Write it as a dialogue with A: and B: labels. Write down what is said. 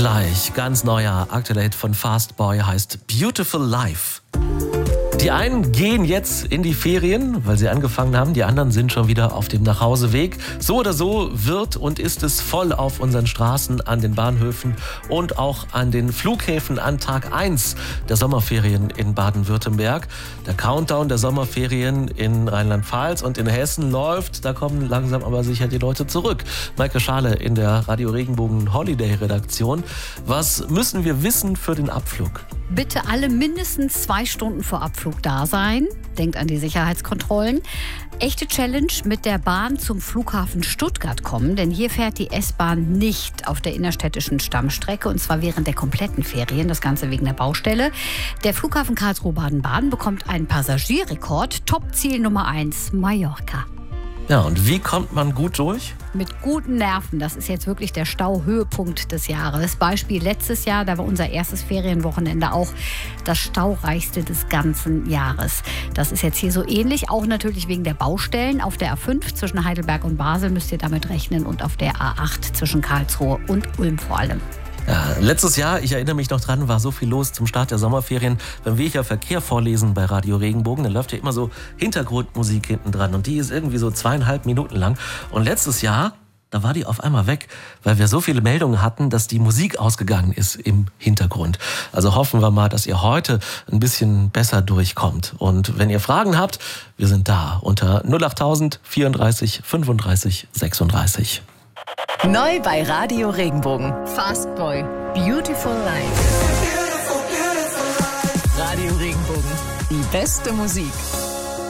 A: Gleich, ganz neuer aktueller Hit von Fastboy heißt Beautiful Life. Die einen gehen jetzt in die Ferien, weil sie angefangen haben. Die anderen sind schon wieder auf dem Nachhauseweg. So oder so wird und ist es voll auf unseren Straßen, an den Bahnhöfen und auch an den Flughäfen an Tag 1 der Sommerferien in Baden-Württemberg. Der Countdown der Sommerferien in Rheinland-Pfalz und in Hessen läuft. Da kommen langsam aber sicher die Leute zurück. Maike Schale in der Radio Regenbogen Holiday-Redaktion. Was müssen wir wissen für den Abflug?
B: Bitte alle mindestens 2 Stunden vor Abflug da sein. Denkt an die Sicherheitskontrollen. Echte Challenge: mit der Bahn zum Flughafen Stuttgart kommen, denn hier fährt die S-Bahn nicht auf der innerstädtischen Stammstrecke, und zwar während der kompletten Ferien, das Ganze wegen der Baustelle. Der Flughafen Karlsruhe-Baden-Baden bekommt einen Passagierrekord. Topziel Nummer 1, Mallorca.
A: Ja, und wie kommt man gut durch?
B: Mit guten Nerven. Das ist jetzt wirklich der Stauhöhepunkt des Jahres. Beispiel letztes Jahr, da war unser erstes Ferienwochenende auch das staureichste des ganzen Jahres. Das ist jetzt hier so ähnlich, auch natürlich wegen der Baustellen. Auf der A5 zwischen Heidelberg und Basel müsst ihr damit rechnen und auf der A8 zwischen Karlsruhe und Ulm vor allem.
A: Ja, letztes Jahr, ich erinnere mich noch dran, war so viel los zum Start der Sommerferien. Wenn wir hier Verkehr vorlesen bei Radio Regenbogen, dann läuft ja immer so Hintergrundmusik hinten dran. Und die ist irgendwie so 2,5 Minuten lang. Und letztes Jahr, da war die auf einmal weg, weil wir so viele Meldungen hatten, dass die Musik ausgegangen ist im Hintergrund. Also hoffen wir mal, dass ihr heute ein bisschen besser durchkommt. Und wenn ihr Fragen habt, wir sind da unter 08000 34 35 36.
C: Neu bei Radio Regenbogen. Fastboy, Beautiful Life. Radio Regenbogen. Die beste Musik.